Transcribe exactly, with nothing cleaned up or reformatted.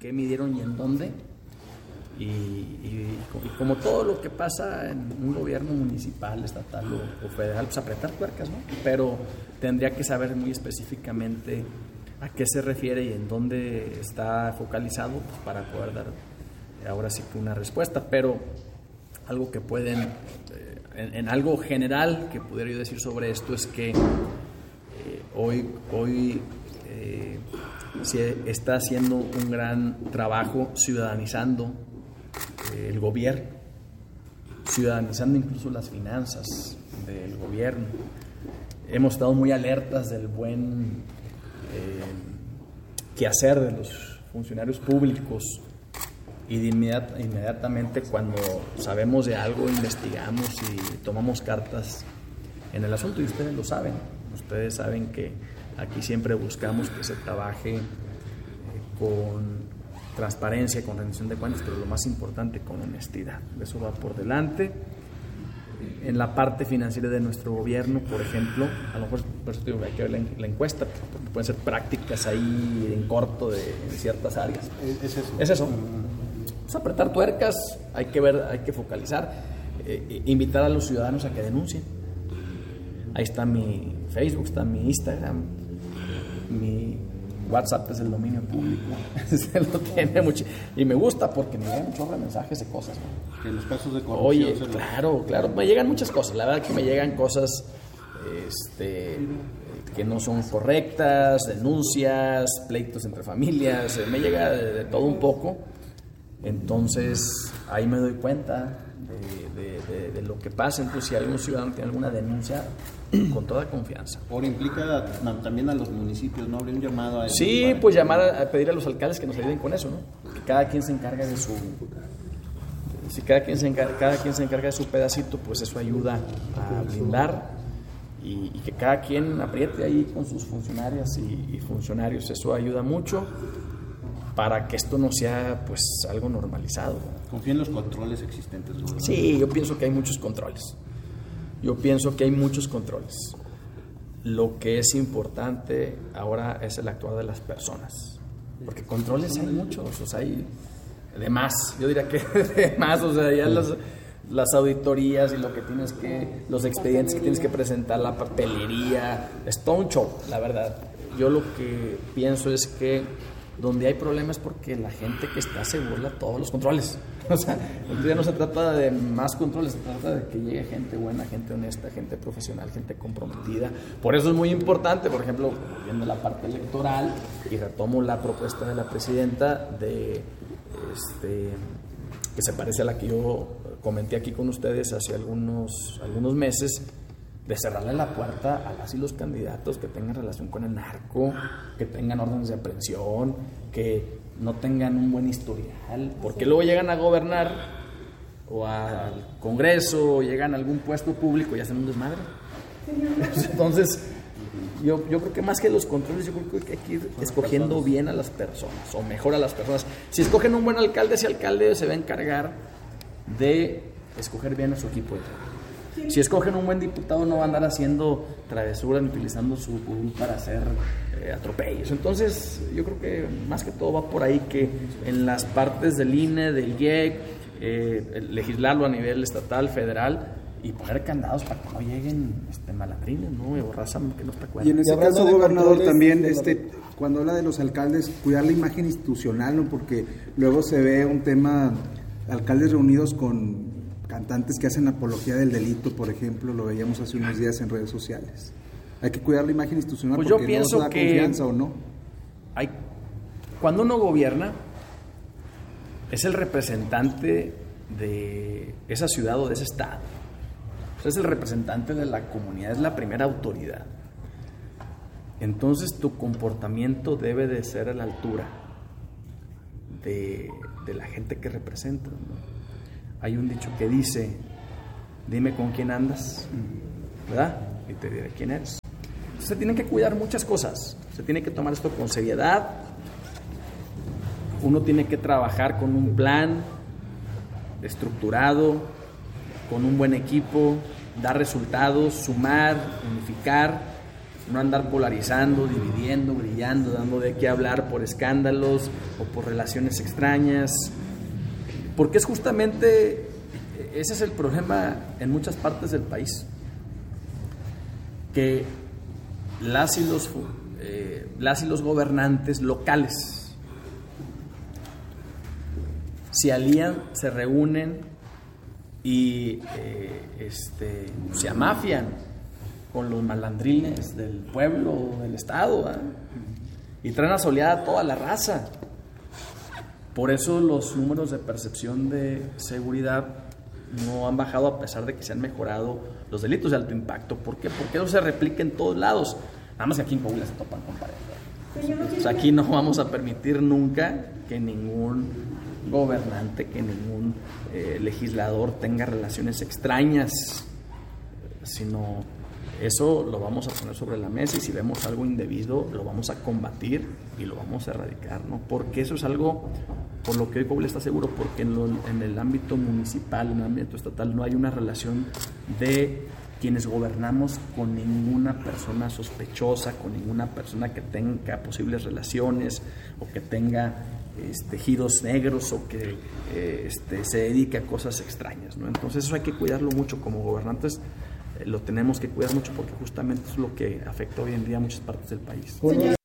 qué midieron y en dónde. Y, y, y como todo lo que pasa en un gobierno municipal, estatal o, o federal, pues apretar tuercas, ¿no? Pero tendría que saber muy específicamente a qué se refiere y en dónde está focalizado, pues, para poder dar ahora sí que una respuesta. Pero algo que pueden, eh, en, en algo general que pudiera yo decir sobre esto es que eh, hoy, hoy eh, se está haciendo un gran trabajo ciudadanizando el gobierno, ciudadanizando incluso las finanzas del gobierno. Hemos estado muy alertas del buen eh, quehacer de los funcionarios públicos y de inmediat- inmediatamente cuando sabemos de algo investigamos y tomamos cartas en el asunto, y ustedes lo saben. Ustedes saben que aquí siempre buscamos que se trabaje eh, con transparencia, con rendición de cuentas, pero lo más importante, con honestidad. Eso va por delante. En la parte financiera de nuestro gobierno, por ejemplo, a lo mejor por eso digo, hay que ver la, la encuesta, porque pueden ser prácticas ahí en corto de en ciertas áreas. Es eso. Es eso. Pues apretar tuercas, hay que ver, hay que focalizar, eh, invitar a los ciudadanos a que denuncien. Ahí está mi Facebook, está mi Instagram, mi WhatsApp es el dominio público. Se lo tiene mucho. Y me gusta porque me llegan muchos mensajes de cosas, ¿no? Que en los casos de corrupción. Oye, se claro, lo... claro, me llegan muchas cosas. La verdad que me llegan cosas este, que no son correctas, denuncias, pleitos entre familias. Me llega de, de todo un poco. Entonces, ahí me doy cuenta de, de, de, de lo que pasa. Entonces, si algún ciudadano tiene alguna denuncia, con toda confianza. Ahora implica también a los municipios, ¿no? Habría un llamado a ellos. Sí, para... pues llamar a, a pedir a los alcaldes que nos ayuden con eso, ¿no? Que cada quien se encargue de su... Si cada quien se encarga, cada quien se encarga de su pedacito, pues eso ayuda a blindar y, y que cada quien apriete ahí con sus funcionarias y, y funcionarios. Eso ayuda mucho para que esto no sea, pues, algo normalizado. Confía en los controles existentes, ¿no? Sí, yo pienso que hay muchos controles. Yo pienso que hay muchos controles. Lo que es importante ahora es el actuar de las personas. Porque controles hay muchos, o sea, hay de más. Yo diría que de más, o sea, ya las, las auditorías y lo que tienes que, los expedientes que tienes que presentar, la papelería, es todo un show, la verdad. Yo lo que pienso es que donde hay problemas es porque la gente que está se burla todos los controles. O sea, entonces ya no se trata de más controles, se trata de que llegue gente buena, gente honesta, gente profesional, gente comprometida. Por eso es muy importante, por ejemplo, viendo la parte electoral, y retomo la propuesta de la presidenta de este, que se parece a la que yo comenté aquí con ustedes hace algunos, algunos meses, de cerrarle la puerta a las y los candidatos que tengan relación con el narco, que tengan órdenes de aprehensión, que no tengan un buen historial, porque luego llegan a gobernar o al Congreso o llegan a algún puesto público y hacen un desmadre. Entonces, yo, yo creo que más que los controles, yo creo que hay que ir escogiendo bien a las personas, o mejor a las personas. Si escogen un buen alcalde, ese alcalde se va a encargar de escoger bien a su equipo de trabajo. Si escogen un buen diputado, no va a andar haciendo travesuras ni utilizando su curul para hacer eh, atropellos. Entonces, yo creo que más que todo va por ahí, que en las partes del I N E, del I E C, eh, legislarlo a nivel estatal, federal, y poner candados para que no lleguen este, malandrines, ¿no? O raza que no está cuerda. Y en ese caso, gobernador, también este, cuando habla de los alcaldes, cuidar la imagen institucional, ¿no? Porque luego se ve un tema, alcaldes reunidos con cantantes que hacen apología del delito, por ejemplo, lo veíamos hace unos días en redes sociales. Hay que cuidar la imagen institucional, pues porque yo pienso no da que confianza o no. Hay, cuando uno gobierna, es el representante de esa ciudad o de ese estado. O sea, es el representante de la comunidad, es la primera autoridad. Entonces tu comportamiento debe de ser a la altura de, de la gente que representas, ¿no? Hay un dicho que dice, dime con quién andas, ¿verdad? Y te diré quién eres. Entonces, se tienen que cuidar muchas cosas. Se tiene que tomar esto con seriedad. Uno tiene que trabajar con un plan estructurado, con un buen equipo, dar resultados, sumar, unificar, no andar polarizando, dividiendo, brillando, dando de qué hablar por escándalos o por relaciones extrañas, porque es justamente, ese es el problema en muchas partes del país, que las y los, eh, las y los gobernantes locales se alían, se reúnen y eh, este, se amafian con los malandrines del pueblo, del estado, ¿eh? Y traen asoleada a toda la raza. Por eso los números de percepción de seguridad no han bajado, a pesar de que se han mejorado los delitos de alto impacto. ¿Por qué? Porque eso se replica en todos lados. Nada más que aquí en Coahuila se topan con pared. O sea, aquí no vamos a permitir nunca que ningún gobernante, que ningún eh, legislador tenga relaciones extrañas, sino eso lo vamos a poner sobre la mesa, y si vemos algo indebido lo vamos a combatir y lo vamos a erradicar, ¿no? Porque eso es algo por lo que hoy Coahuila está seguro, porque en, lo, en el ámbito municipal, en el ámbito estatal, no hay una relación de quienes gobernamos con ninguna persona sospechosa, con ninguna persona que tenga posibles relaciones o que tenga este, giros negros o que eh, este, se dedique a cosas extrañas, ¿no? Entonces eso hay que cuidarlo mucho como gobernantes. Lo tenemos que cuidar mucho, porque justamente es lo que afecta hoy en día a muchas partes del país.